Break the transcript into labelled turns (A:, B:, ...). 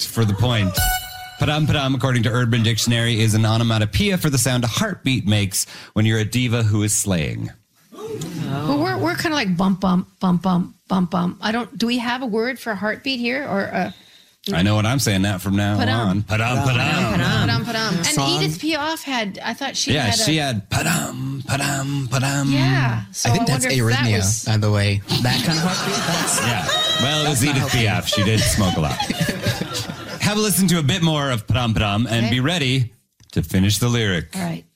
A: correct for the point. Padam padam, according to Urban Dictionary, is an onomatopoeia for the sound a heartbeat makes when you're a diva who is slaying.
B: Well, we're kind of like bump, bump, bump, bump, bump, bump. Do we have a word for heartbeat here? Or
A: I know what I'm saying that from now
B: Padam.
A: on. Padam padam.
B: padam, padam. And Edith Piaf had, I thought she had
A: She had padam padam padam.
B: Yeah. So
C: I think that's
B: wonder if that
C: arrhythmia,
B: was-
C: by the way. That kind of heartbeat? That's...
A: Yeah. Well, it was Edith Piaf. She did smoke a lot. Have a listen to a bit more of Padam Padam and be ready to finish the lyric.
B: All right.